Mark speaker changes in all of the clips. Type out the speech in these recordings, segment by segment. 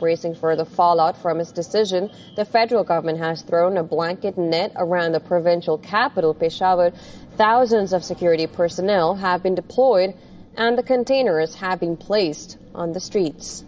Speaker 1: Bracing for the fallout from its decision, the federal government has thrown a blanket net around the provincial capital, Peshawar. Thousands of security personnel have been deployed and the containers have been placed on the streets.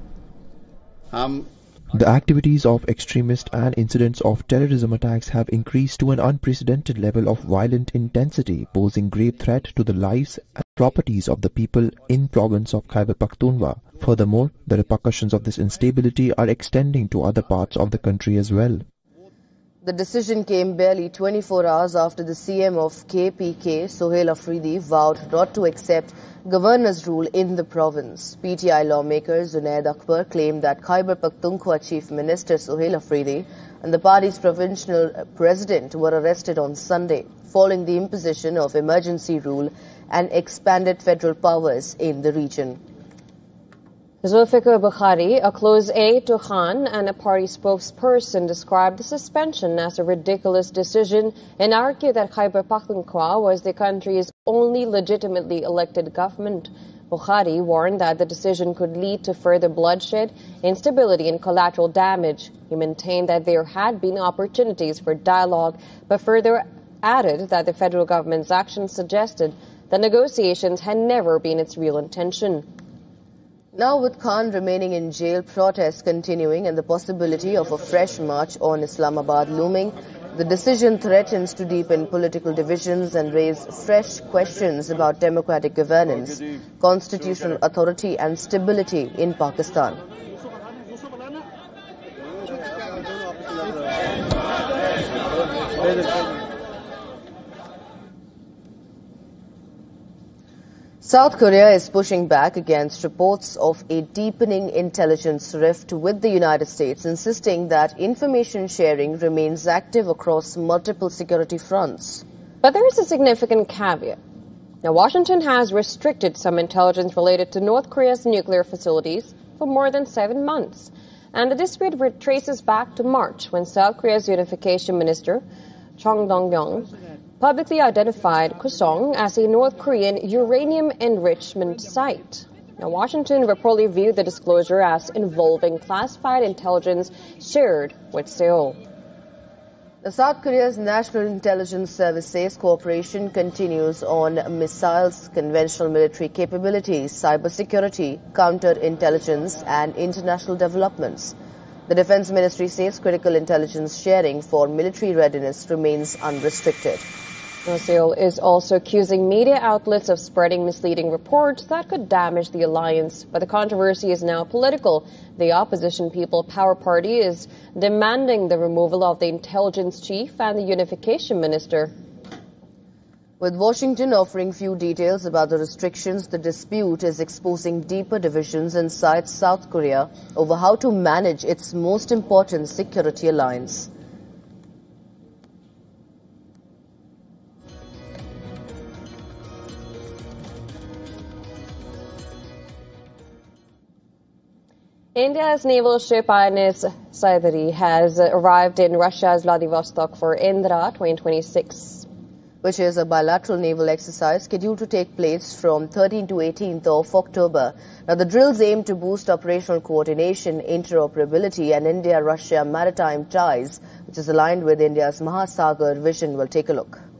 Speaker 2: The activities of extremists and incidents of terrorism attacks have increased to an unprecedented level of violent intensity, posing grave threat to the lives and properties of the people in province of Khyber Pakhtunkhwa. Furthermore, the repercussions of this instability are extending to other parts of the country as well.
Speaker 3: The decision came barely 24 hours after the CM of KPK, Sohail Afridi, vowed not to accept governor's rule in the province. PTI lawmaker Zunaid Akbar claimed that Khyber Pakhtunkhwa Chief Minister Sohail Afridi and the party's provincial president were arrested on Sunday, following the imposition of emergency rule and expanded federal powers in the region.
Speaker 1: Zulfikar Bukhari, a close aide to Khan and a party spokesperson, described the suspension as a ridiculous decision and argued that Khyber Pakhtunkhwa was the country's only legitimately elected government. Bukhari warned that the decision could lead to further bloodshed, instability and collateral damage. He maintained that there had been opportunities for dialogue, but further added that the federal government's actions suggested that negotiations had never been its real intention.
Speaker 3: Now, with Khan remaining in jail, protests continuing and the possibility of a fresh march on Islamabad looming, the decision threatens to deepen political divisions and raise fresh questions about democratic governance, constitutional authority and stability in Pakistan. South Korea is pushing back against reports of a deepening intelligence rift with the United States, insisting that information sharing remains active across multiple security fronts.
Speaker 1: But there is a significant caveat. Now, Washington has restricted some intelligence related to North Korea's nuclear facilities for more than 7 months. And the dispute traces back to March, when South Korea's unification minister, Chung Dong-byung, publicly identified Kusong as a North Korean uranium enrichment site. Now, Washington reportedly viewed the disclosure as involving classified intelligence shared with Seoul.
Speaker 3: South Korea's National Intelligence Service says cooperation continues on missiles, conventional military capabilities, cybersecurity, counterintelligence and international developments. The Defense Ministry says critical intelligence sharing for military readiness remains unrestricted.
Speaker 1: Seoul is also accusing media outlets of spreading misleading reports that could damage the alliance. But the controversy is now political. The opposition People Power Party is demanding the removal of the intelligence chief and the unification minister.
Speaker 3: With Washington offering few details about the restrictions, the dispute is exposing deeper divisions inside South Korea over how to manage its most important security alliance.
Speaker 1: India's naval ship INS Saidari has arrived in Russia's Vladivostok for Indra 2026,
Speaker 3: which is a bilateral naval exercise scheduled to take place from 13th to 18th of October. Now, the drills aim to boost operational coordination, interoperability and India-Russia maritime ties, which is aligned with India's Mahasagar vision. We'll take a look.